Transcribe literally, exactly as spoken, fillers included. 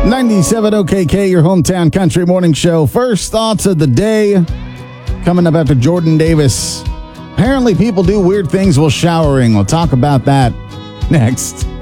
ninety-seven O K K, your hometown country morning show. First thoughts of the day coming up after Jordan Davis. Apparently, people do weird things while showering. We'll talk about that next.